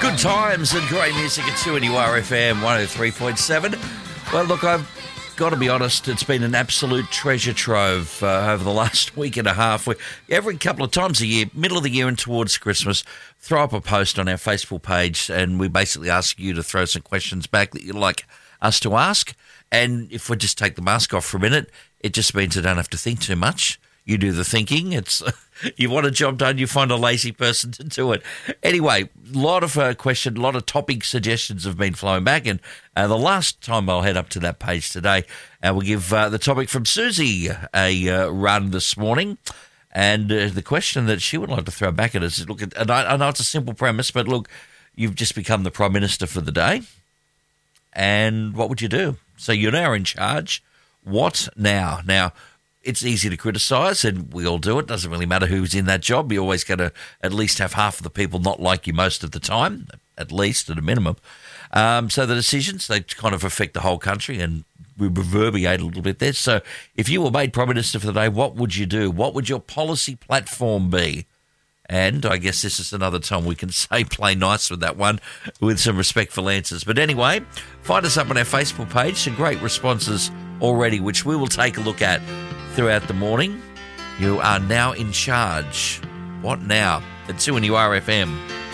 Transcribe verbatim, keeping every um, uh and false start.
Good times and great music at two N U R F M one oh three point seven. Well, look, I've got to be honest, it's been an absolute treasure trove uh, over the last week and a half. We, every couple of times a year, middle of the year and towards Christmas, throw up a post on our Facebook page and we basically ask you to throw some questions back that you'd like us to ask. And if we just take the mask off for a minute, it just means I don't have to think too much. You do the thinking. It's you want a job done, you find a lazy person to do it. Anyway, a lot of uh, question, a lot of topic suggestions have been flowing back, and uh, the last time I'll head up to that page today, and uh, we'll give uh, the topic from Susie a uh, run this morning. And uh, the question that she would like to throw back at us is, look, and I, I know it's a simple premise, but look, you've just become the Prime Minister for the day, and what would you do? So you're now in charge. What now? Now, it's easy to criticise, and we all do it. Doesn't really matter who's in that job. You're always going to at least have half of the people not like you most of the time, at least at a minimum. Um, so the decisions, they kind of affect the whole country, and we reverberate a little bit there. So if you were made Prime Minister for the day, what would you do? What would your policy platform be? And I guess this is another time we can say play nice with that one with some respectful answers. But anyway, find us up on our Facebook page. Some great responses already, which we will take a look at throughout the morning. You are now in charge. What now? At two N U R F M.